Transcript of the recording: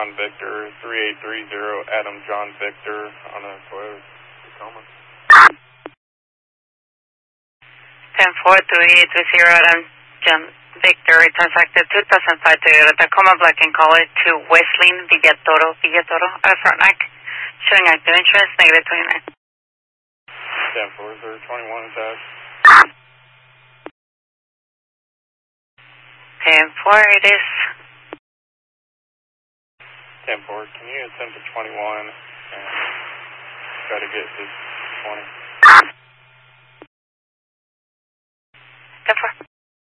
John Victor, 3830 Adam John Victor on a Toyota Tacoma. 10-4-3830 Adam John Victor, returns active 2005 Toyota Tacoma Black and Color to Wesleyan Villatoro, Frontenac, showing active insurance, negative 29. 10-4-0-21 attached. 10-4, it is. 10-4, can you attempt to 21 and try to get to 20? 10-4.